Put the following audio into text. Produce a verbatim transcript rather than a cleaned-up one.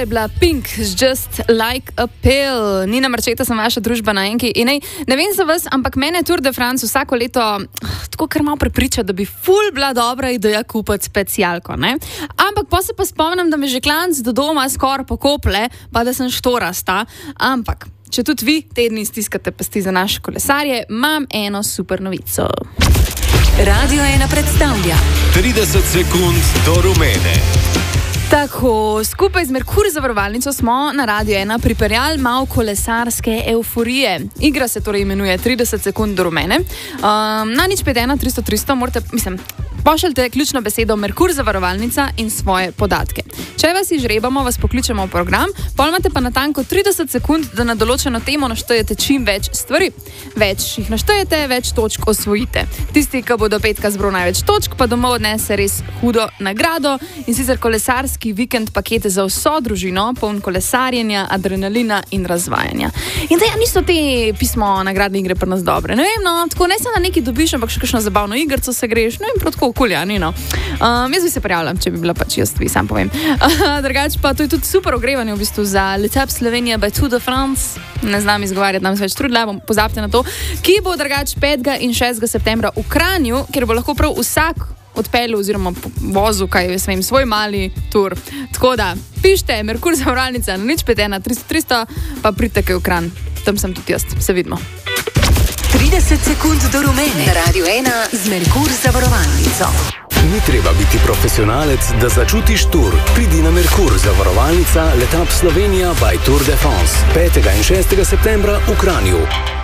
je bila Pink, Just Like a Pill. Nina Marčeta, sem vaša družba na Enki. In ej, ne vem za vas, ampak mene Tour de France vsako leto tako kar malo prepriča, da bi ful bila dobra ideja kupiti specialko, ne? Ampak pa se pa spomnim, da me že klanc do doma skoraj pokople, pa da sem štorasta. Ampak, če tudi vi tedni stiskate pasti za naše kolesarje, imam eno super novico. Radio ena predstavlja trideset sekund do rumene. Tako, skupaj z Merkur zavarovalnico smo na Radio ena pripeljali malo kolesarske euforije. Igra se torej imenuje trideset sekund do rumene. Um, na nič pet ena tristo tristo morate, mislim, pošljite ključno besedo Merkur zavarovalnica in svoje podatke. Če vas izžrebamo, vas pokličemo v program, pol imate pa natanko trideset sekund, da na določeno temo naštejete čim več stvari. Več jih naštejete, več točk osvojite. Tisti, ki bo do petka zbral največ točk, pa domov odnese res hudo nagrado in sicer kolesarski vikend pakete za vso družino, poln kolesarjenja, adrenalina in razvajanja. In da ja, niso te pismo nagradne igre pri nas dobre. Ne vem, no, tako ne se na neki dobiš, ampak še kakšno zabavno igrco se greš, no in protko okoljani, no. Um, jaz bi se prijavljam, če bi bila pač jaz, vi sam povem. Drugač pa to je tudi super ogrevanje v bistvu za Letap Slovenija by Tour de France. Ne znam izgovarjati, nam se več trudila, bom pozabite na to, ki bo drugač petega in šestega septembra v Kranju, kjer bo lahko prav vsak odpeljal oziroma vozil, kaj jaz vem, svoj mali tur. Tako da, pište, Merkur zavarovalnica na nič pet ena tristo tristo, pa pridite kaj v Kranj. Tam sem tudi jaz, se vidimo. trideset sekund do rumene. Na Radio ena z Merkur zavarovalnico. Ni treba biti profesionalec, da začutiš tur. Pridi na Merkur zavarovalnica Letap Slovenija by Tour de France petega in šestega septembra v Kranju.